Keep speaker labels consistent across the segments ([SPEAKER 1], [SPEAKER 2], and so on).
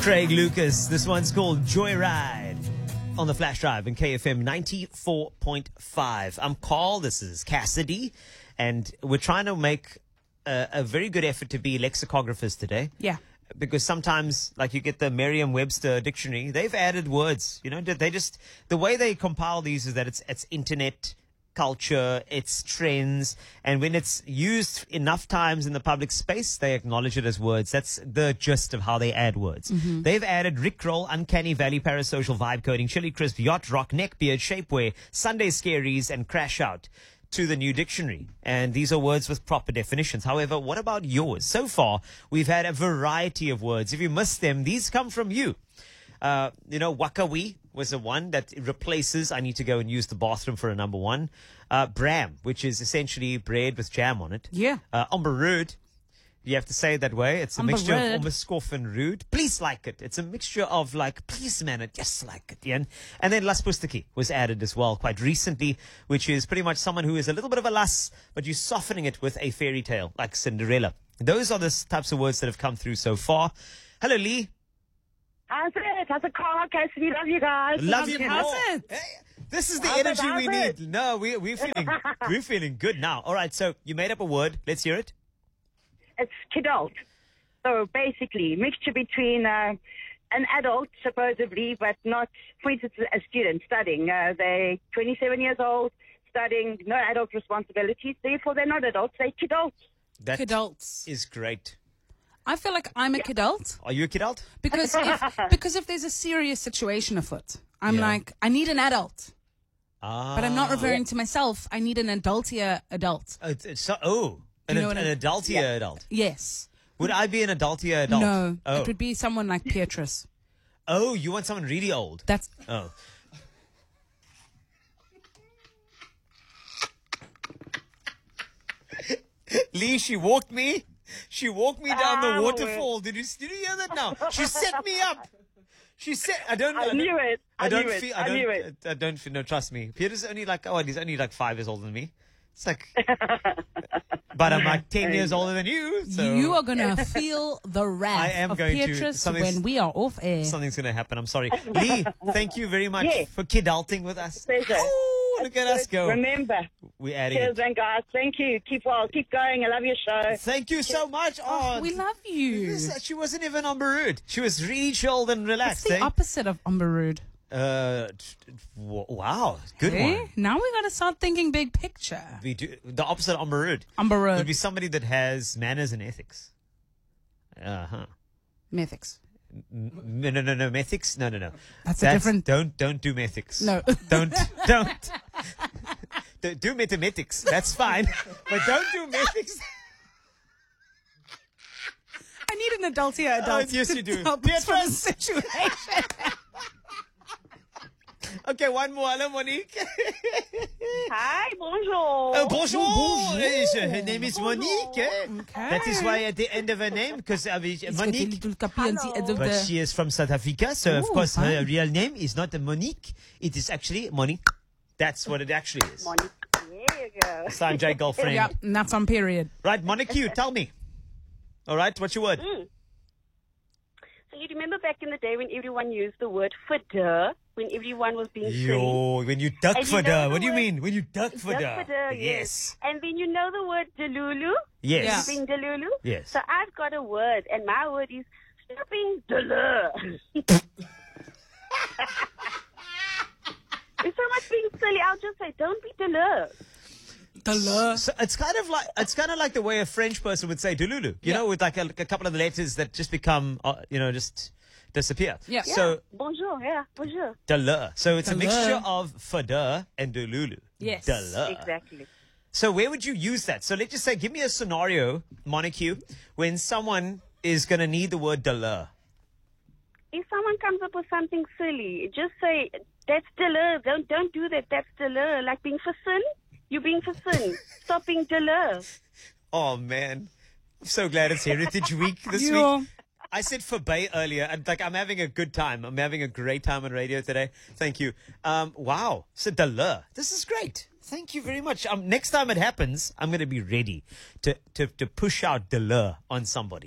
[SPEAKER 1] Craig Lucas. This one's called Joyride on the Flash Drive in KFM 94.5. I'm Carl. This is Cassidy. And we're trying to make a very good effort to be lexicographers today.
[SPEAKER 2] Yeah.
[SPEAKER 1] Because sometimes, like you get the Merriam-Webster dictionary, they've added words. You know, they just, the way they compile these is that it's internet culture, it's trends, and when it's used enough times in the public space, they acknowledge it as words. That's the gist of how they add words. They've added Rickroll, Uncanny Valley, Parasocial, Vibe Coding, Chili Crisp, Yacht Rock, Neckbeard, Shapewear, Sunday Scaries, and Crash Out to the new dictionary. And these are words with proper definitions. However, what about yours? So far, we've had a variety of words. If you missed them, these come from you. Wakawi was the one that replaces I need to go and use the bathroom for a number one. Bram, which is essentially bread with jam on it.
[SPEAKER 2] Yeah.
[SPEAKER 1] Umberrude, you have to say it that way. It's a mixture of
[SPEAKER 2] Umberrude.
[SPEAKER 1] Umberskoff and rude. Please like it. It's a mixture of like, please man, it just like it. Yeah? And then Las Pustaki was added as well quite recently, which is pretty much someone who is a little bit of a lass, but you're softening it with a fairy tale like Cinderella. Those are the types of words that have come through so far. Hello, Lee.
[SPEAKER 3] How's it? How's it, Carl? Cassidy, love you guys.
[SPEAKER 1] Love you
[SPEAKER 2] How's
[SPEAKER 1] more.
[SPEAKER 2] it?
[SPEAKER 1] Hey, this is the
[SPEAKER 3] How's it?
[SPEAKER 1] energy we
[SPEAKER 3] How's it?
[SPEAKER 1] need. No, we're feeling good now. All right, so you made up a word. Let's hear it.
[SPEAKER 3] It's kidult. So basically, mixture between an adult, supposedly, but not, for instance, a student studying. They're 27 years old, studying, no adult responsibilities. Therefore, they're not adults, they're kidults.
[SPEAKER 1] That
[SPEAKER 2] Kidults.
[SPEAKER 1] is great.
[SPEAKER 2] I feel like I'm a kidult
[SPEAKER 1] Are you a kidult?
[SPEAKER 2] because if there's a serious situation afoot, I'm
[SPEAKER 1] Yeah.
[SPEAKER 2] like, I need an adult.
[SPEAKER 1] Ah.
[SPEAKER 2] But I'm not referring to myself. I need an adultier adult.
[SPEAKER 1] An
[SPEAKER 2] you know what I-
[SPEAKER 1] adultier adult.
[SPEAKER 2] Yes.
[SPEAKER 1] Would I be an adultier adult?
[SPEAKER 2] No.
[SPEAKER 1] Oh.
[SPEAKER 2] It would be someone like Beatrice.
[SPEAKER 1] Oh, you want someone really old?
[SPEAKER 2] That's
[SPEAKER 1] Oh. Lee, she walked me. She walked me down the waterfall. Did you hear that now? She set me up. She said, I don't know.
[SPEAKER 3] I knew it. I knew it.
[SPEAKER 1] I don't feel, no, trust me. Peter's only like, he's only like 5 years older than me. It's like, but I'm like 10 years older than you. So
[SPEAKER 2] you are gonna feel the wrath
[SPEAKER 1] I am
[SPEAKER 2] of
[SPEAKER 1] going to.
[SPEAKER 2] Beatrice
[SPEAKER 1] Something's-
[SPEAKER 2] when we are off air.
[SPEAKER 1] Something's going to happen. I'm sorry. Lee, thank you very much
[SPEAKER 3] Yes.
[SPEAKER 1] for kidulting with us.
[SPEAKER 3] Pleasure.
[SPEAKER 1] Oh, look at us go.
[SPEAKER 3] Remember.
[SPEAKER 1] We're adding
[SPEAKER 3] Cheers,
[SPEAKER 1] it.
[SPEAKER 3] and guys. Thank you. Keep well. Keep going. I love your show.
[SPEAKER 1] Thank you so much. Oh,
[SPEAKER 2] We love you.
[SPEAKER 1] She wasn't even rude. She was really chilled and
[SPEAKER 2] It's
[SPEAKER 1] relaxed.
[SPEAKER 2] the
[SPEAKER 1] eh?
[SPEAKER 2] opposite of Umberrude.
[SPEAKER 1] Wow. Good
[SPEAKER 2] Eh?
[SPEAKER 1] one.
[SPEAKER 2] Now we gotta start thinking big picture.
[SPEAKER 1] We do the opposite of rude.
[SPEAKER 2] Umberrude.
[SPEAKER 1] Would be somebody that has manners and ethics. Uh-huh.
[SPEAKER 2] Mythics.
[SPEAKER 1] No, methics? No.
[SPEAKER 2] That's a different-
[SPEAKER 1] Don't do methics.
[SPEAKER 2] No.
[SPEAKER 1] Don't. Do mathematics. That's fine. But don't do methics.
[SPEAKER 2] I need an adultier adult.
[SPEAKER 1] yes,
[SPEAKER 2] to
[SPEAKER 1] you do.
[SPEAKER 2] help us from the
[SPEAKER 1] Beatrice.
[SPEAKER 2] situation.
[SPEAKER 1] Okay, one more. Hello, Monique.
[SPEAKER 3] Hi. Bonjour.
[SPEAKER 1] Bonjour. Her name is Monique. Eh?
[SPEAKER 2] Okay.
[SPEAKER 1] That is why at the end of her name, because Monique, but she is from South Africa, so of
[SPEAKER 2] Ooh,
[SPEAKER 1] course her
[SPEAKER 2] fun.
[SPEAKER 1] real name is not Monique. It is actually Monique. That's what it actually is.
[SPEAKER 3] Monique. There you go.
[SPEAKER 1] Sign J girlfriend.
[SPEAKER 2] Yep, and that's on period.
[SPEAKER 1] Right, Monique, you tell me. All right, what's your word?
[SPEAKER 3] So you remember back in the day when everyone used the word fidder, when everyone was being silly?
[SPEAKER 1] Yo, when you duck
[SPEAKER 3] And
[SPEAKER 1] for
[SPEAKER 3] you know
[SPEAKER 1] the,
[SPEAKER 3] the
[SPEAKER 1] what do you
[SPEAKER 3] word-
[SPEAKER 1] mean? When you duck for
[SPEAKER 3] Duck fidder,
[SPEAKER 1] the,
[SPEAKER 3] yes. And then you know the word delulu?
[SPEAKER 1] Yes.
[SPEAKER 3] Being delulu?
[SPEAKER 1] Yes.
[SPEAKER 3] So I've got a word, and my word is stop being delur. There's so much being silly. I'll just say, don't be delur.
[SPEAKER 1] So it's kind of like the way a French person would say "delulu," you know, with like a couple of the letters that just become, just disappear.
[SPEAKER 2] Yeah.
[SPEAKER 1] So
[SPEAKER 3] Bonjour, yeah, bonjour.
[SPEAKER 1] delur. So it's a
[SPEAKER 2] Delur.
[SPEAKER 1] mixture of fada and delulu.
[SPEAKER 2] Yes.
[SPEAKER 1] Delur.
[SPEAKER 3] Exactly.
[SPEAKER 1] So where would you use that? So let's just say, give me a scenario, Monica, when someone is going to need the word delur.
[SPEAKER 3] If someone comes up with something silly, just say, that's delur. Don't do that. That's delur. Like being for sin. You're being for sin. Stop being delur.
[SPEAKER 1] Oh man, I'm so glad it's Heritage Week this
[SPEAKER 2] Yeah.
[SPEAKER 1] week. I said for Bay earlier, and like I'm having a good time. I'm having a great time on radio today. Thank you. Wow, so delur. This is great. Thank you very much. Next time it happens, I'm going to be ready to push out delur on somebody.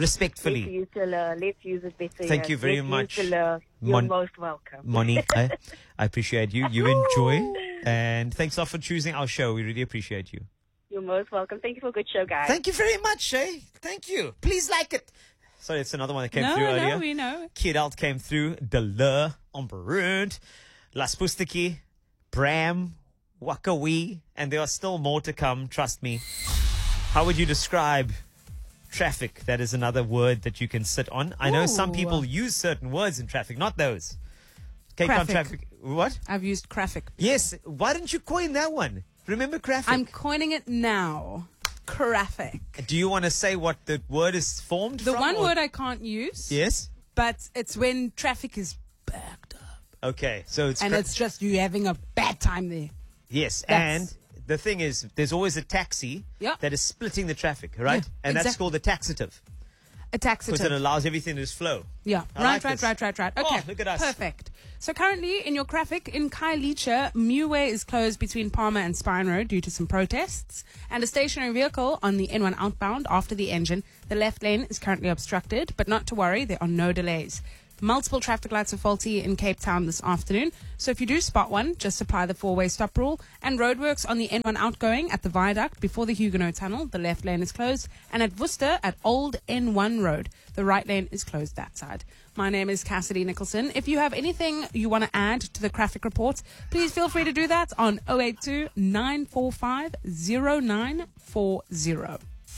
[SPEAKER 1] Respectfully.
[SPEAKER 3] Let's use it better.
[SPEAKER 1] Thank you very much.
[SPEAKER 3] You're most welcome.
[SPEAKER 1] Moni, I appreciate you. You enjoy. And thanks a lot for choosing our show. We really appreciate you.
[SPEAKER 3] You're most welcome. Thank you for a good show, guys.
[SPEAKER 1] Thank you very much, Shay. Thank you. Please like it. Sorry, it's another one that came through earlier.
[SPEAKER 2] No, we know.
[SPEAKER 1] Kidalt came through. De Le, Omberund, Las Pustiki, Bram, Wakawi, and there are still more to come, trust me. How would you describe traffic? That is another word that you can sit on. I know some people use certain words in traffic, not those. Cape Town traffic. What?
[SPEAKER 2] I've used graphic.
[SPEAKER 1] Yes. Why didn't you coin that one? Remember graphic?
[SPEAKER 2] I'm coining it now. Graphic.
[SPEAKER 1] Do you want to say what the word is formed
[SPEAKER 2] The
[SPEAKER 1] from?
[SPEAKER 2] one word I can't use.
[SPEAKER 1] Yes.
[SPEAKER 2] But it's when traffic is backed up.
[SPEAKER 1] Okay. So it's
[SPEAKER 2] And it's just you having a bad time there.
[SPEAKER 1] yes.
[SPEAKER 2] That's-
[SPEAKER 1] And the thing is, there's always a taxi
[SPEAKER 2] Yeah.
[SPEAKER 1] that is splitting the traffic, right?
[SPEAKER 2] Yeah,
[SPEAKER 1] and that's
[SPEAKER 2] exactly.
[SPEAKER 1] called a taxative
[SPEAKER 2] A
[SPEAKER 1] because it
[SPEAKER 2] taxative.
[SPEAKER 1] allows everything to just flow.
[SPEAKER 2] Yeah.
[SPEAKER 1] I
[SPEAKER 2] Right.
[SPEAKER 1] like this.
[SPEAKER 2] Okay.
[SPEAKER 1] Oh, look at us.
[SPEAKER 2] Perfect. So currently in your graphic in Khayelitsha, Muway is closed between Palmer and Spine Road due to some protests. And a stationary vehicle on the N1 outbound after the engine. The left lane is currently obstructed, but not to worry, there are no delays. Multiple traffic lights are faulty in Cape Town this afternoon. So if you do spot one, just apply the 4-way stop rule. And roadworks on the N1 outgoing at the viaduct before the Huguenot Tunnel. The left lane is closed. And at Worcester at Old N1 Road, the right lane is closed that side. My name is Cassidy Nicholson. If you have anything you want to add to the traffic report, please feel free to do that on 082 945 0940.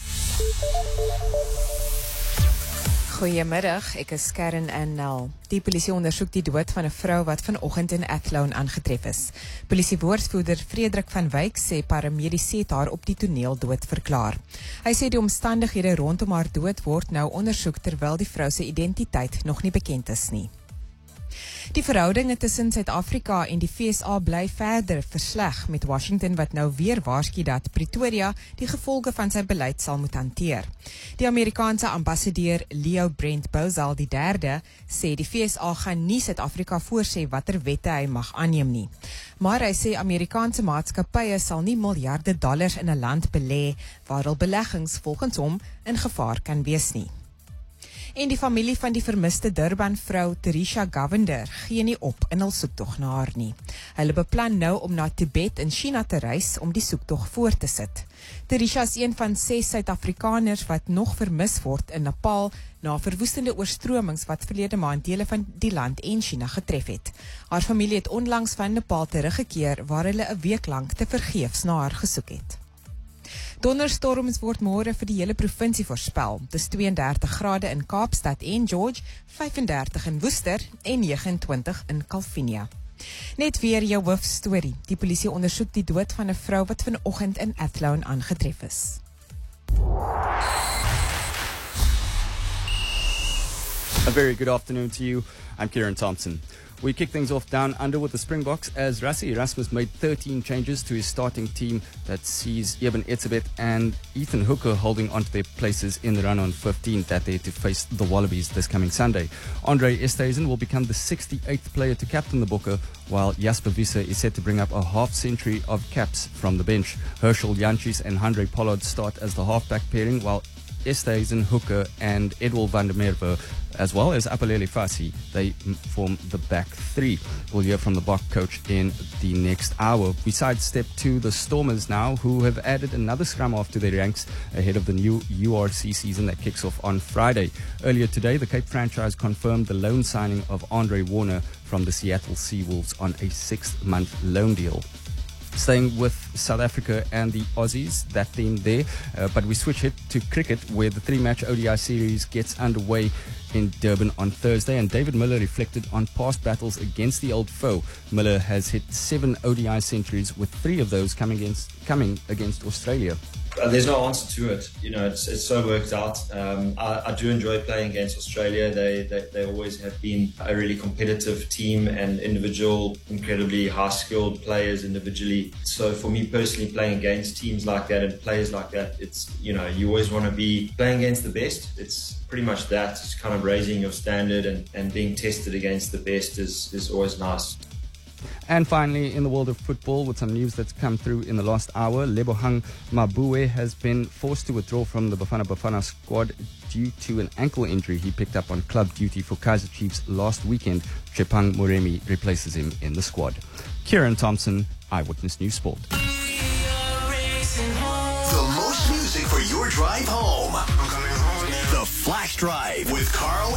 [SPEAKER 4] Goeiemiddag, ek is Karen Annel. Die polisie ondersoek die dood van 'n vrou wat vanoggend in Athlone aangetref is. Polisiewoordvoerder Frederik van Wyk sê paramedici het haar op die toneel dood verklaar. Hy sê die omstandighede rondom haar dood word nou ondersoek terwyl die vrou se identiteit nog nie bekend is nie. Die verhoudinge tussen Suid-Afrika en die VSA bly verder versleg met Washington wat nou weer waarsku dat Pretoria die gevolge van sy beleid sal moet hanteer. Die Amerikaanse ambassadeur Leo Brent Bozal III sê die VSA gaan nie Suid-Afrika voorsê watter wette hy mag aanneem nie. Maar hy sê Amerikaanse maatskappye sal nie miljarde dollars in 'n land belê waar hul beleggings volgens hom in gevaar kan wees nie. En die familie van die vermiste Durban-vrou Teresha Govender gee nie op in hul soektog na haar nie. Hulle beplan nou om na Tibet in China te reis om die soektog voort te sit. Teresha is een van 6 Suid-Afrikaners wat nog vermis word in Nepal na verwoestende oorstromings wat verlede maand dele van die land en China getref het. Haar familie het onlangs van Nepal teruggekeer waar hulle 'n week lank te vergeefs na haar gesoek het. Donderstorms word môre vir die hele provinsie voorspel. Dis 32 grade in Kaapstad en George, 35 in Worcester en 29 in Calvinia. Net weer jou hoofstorie. Die polisie ondersoek die dood van 'n vrou wat vanoggend in Athlone aangetref is.
[SPEAKER 5] A very good afternoon to you. I'm Kieran Thompson. We kick things off down under with the Springboks as Rassie Erasmus made 13 changes to his starting team that sees Eben Etzebeth and Ethan Hooker holding onto their places in the run on 15th that they to face the Wallabies this coming Sunday. Andre Esterhuizen will become the 68th player to captain the Bokke, while Jasper Wiese is set to bring up a half-century of caps from the bench. Herschel Jantjies and Handré Pollard start as the halfback pairing, while Esterhuizen, Hooker and Edwin van der Merwe, as well as Apalele Fassi, they form the back three. We'll hear from the Bok coach in the next hour. We sidestep to the Stormers now, who have added another scrum half to their ranks ahead of the new URC season that kicks off on Friday. Earlier today, the Cape franchise confirmed the loan signing of Andre Warner from the Seattle Seawolves on a 6-month loan deal. Staying with South Africa and the Aussies, that theme there, but we switch it to cricket, where the 3-match ODI series gets underway in Durban on Thursday, and David Miller reflected on past battles against the old foe. Miller has hit 7 ODI centuries, with 3 of those coming against Australia.
[SPEAKER 6] There's no answer to it. You know, it's so worked out. I do enjoy playing against Australia. They always have been a really competitive team and individual, incredibly high-skilled players individually. So for me personally, playing against teams like that and players like that, it's, you know, you always want to be playing against the best. It's pretty much that. It's kind of raising your standard and being tested against the best is always nice.
[SPEAKER 5] And finally, in the world of football, with some news that's come through in the last hour, Lebohang Mabue has been forced to withdraw from the Bafana Bafana squad due to an ankle injury he picked up on club duty for Kaizer Chiefs last weekend. Chepang Moremi replaces him in the squad. Kieran Thompson, Eyewitness News Sport.
[SPEAKER 7] The most music for your drive home. The Flash Drive with Carl